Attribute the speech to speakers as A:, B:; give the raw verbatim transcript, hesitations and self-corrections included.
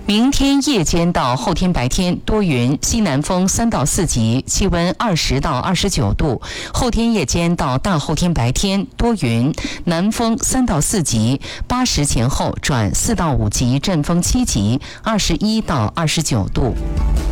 A: 明天夜间到后天白天多云，西南风三到四级，气温二十到二十九度。后天夜间到大后天白天多云，南风三到四级，八时前后转四到五级，阵风七级，二十一到二十九度。